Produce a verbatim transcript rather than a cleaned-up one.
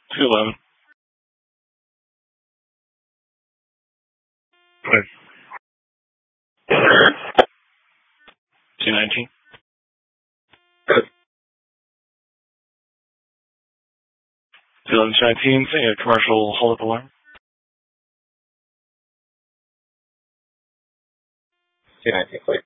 two eleven. Clear. two nineteen. two eleven nineteen, say a commercial hold-up alarm. two nineteen, clear.